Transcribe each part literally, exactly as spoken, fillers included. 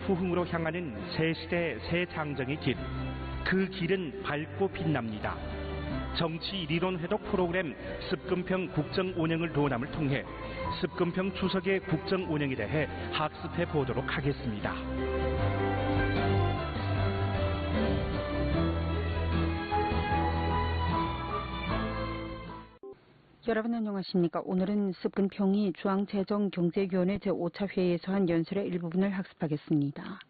부흥으로 향하는 새 시대 새 장정의 길. 그 길은 밝고 빛납니다. 정치 이론 회독 프로그램 습근평 국정 운영을 도남을 통해 습근평 주석의 국정 운영에 대해 학습해 보도록 하겠습니다. 여러분 안녕하십니까. 오늘은 습근평이 중앙재정경제위원회 제오 차 회의에서 한 연설의 일부분을 학습하겠습니다.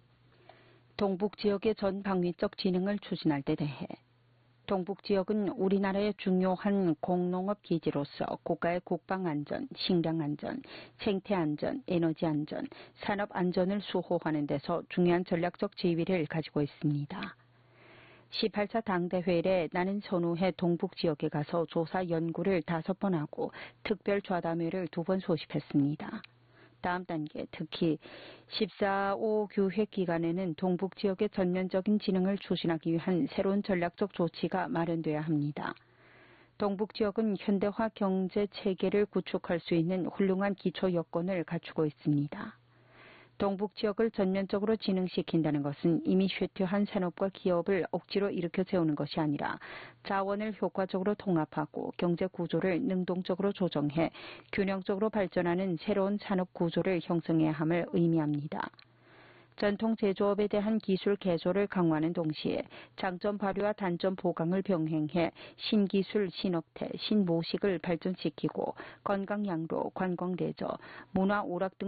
동북지역의 전 방위적 진흥을 추진할 데 대해 동북지역은 우리나라의 중요한 공농업 기지로서 국가의 국방안전, 식량안전, 생태안전, 에너지안전, 산업안전을 수호하는 데서 중요한 전략적 지위를 가지고 있습니다. 십팔 차 당대회일에 나는 선후해 동북지역에 가서 조사 연구를 다섯 번 하고 특별 좌담회를 두 번 소집했습니다. 다음 단계, 특히 십사 호 기획 기간에는 동북지역의 전면적인 진흥을 추진하기 위한 새로운 전략적 조치가 마련돼야 합니다. 동북지역은 현대화 경제 체계를 구축할 수 있는 훌륭한 기초 여건을 갖추고 있습니다. 동북지역을 전면적으로 진흥시킨다는 것은 이미 쇠퇴한 산업과 기업을 억지로 일으켜 세우는 것이 아니라 자원을 효과적으로 통합하고 경제 구조를 능동적으로 조정해 균형적으로 발전하는 새로운 산업 구조를 형성해야 함을 의미합니다. 전통 제조업에 대한 기술 개조를 강화하는 동시에 장점 발휘와 단점 보강을 병행해 신기술, 신업태, 신모식을 발전시키고 건강양로, 관광대저, 문화 오락 등